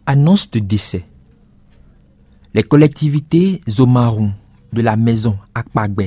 Annonce de décès. Les collectivités Zomarun de la maison Akpagbe,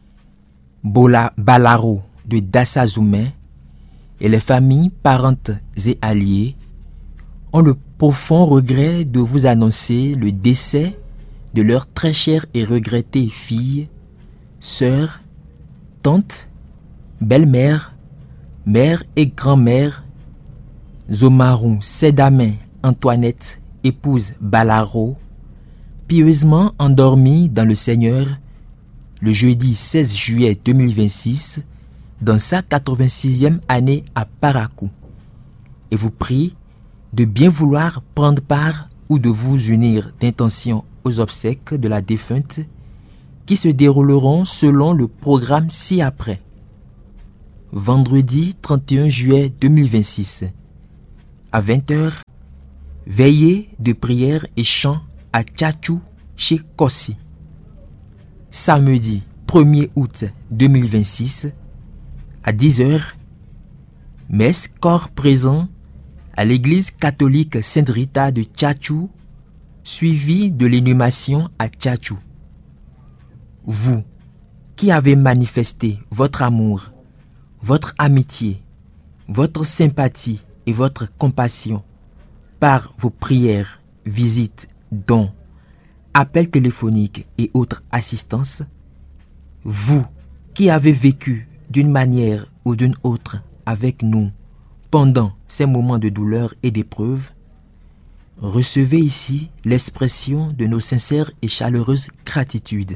Balaro de Dassazoumé et les familles parentes et alliées ont le profond regret de vous annoncer le décès de leur très chère et regrettée fille, sœur, tante, belle-mère, mère et grand-mère, Zomarun Sedame Antoinette, épouse Balaro, pieusement endormie dans le Seigneur le jeudi 16 juillet 2026 dans sa 86e année à Parakou, et vous prie de bien vouloir prendre part ou de vous unir d'intention aux obsèques de la défunte qui se dérouleront selon le programme ci-après. Vendredi 31 juillet 2026 à 20h, veillée de prière et chant à Tchatchou chez Kossi. Samedi 1er août 2026 à 10h, messe corps présent à l'église catholique Sainte-Rita de Tchatchou, suivie de l'inhumation à Tchatchou. Vous qui avez manifesté votre amour, votre amitié, votre sympathie et votre compassion par vos prières, visites, dons, appels téléphoniques et autres assistances, vous qui avez vécu d'une manière ou d'une autre avec nous pendant ces moments de douleur et d'épreuve, recevez ici l'expression de nos sincères et chaleureuses gratitudes.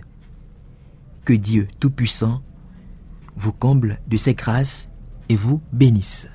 Que Dieu Tout-Puissant vous comble de ses grâces et vous bénisse.